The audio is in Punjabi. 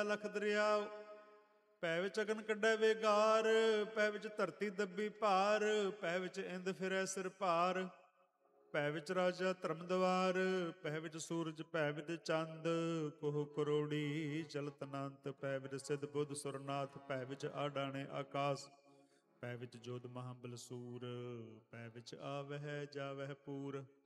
ਲਖ ਦਰਿਆਵ। ਪੈ ਵਿੱਚ ਅਗਨ ਕੱਢੈ ਵੇਗਾਰ, ਪੈ ਵਿੱਚ ਧਰਤੀ ਦੱਬੀ ਭਾਰ, ਪੈ ਵਿੱਚ ਇੰਦ ਫਿਰੈ ਸਿਰ ਭਾਰ। ਪੈ ਵਿੱਚ ਰਾਜਾ ਧਰਮ ਦਵਾਰ, ਪੈ ਵਿੱਚ ਸੂਰਜ, ਪੈ ਵਿੱਚ ਚੰਦ, ਕੋਹ ਕਰੋੜੀ ਚਲਤ ਅਨੰਤ। ਪੈ ਵਿੱਚ ਸਿੱਧ ਬੁੱਧ ਸੁਰਨਾਥ, ਪੈ ਵਿੱਚ ਆਡਾਣੇ ਆਕਾਸ। ਪੈ ਵਿੱਚ ਜੋਧ ਮਹਾਬਲ ਸੂਰ, ਪੈ ਵਿੱਚ ਆਵਹਿ ਜਾਵਹਿ ਪੂਰ।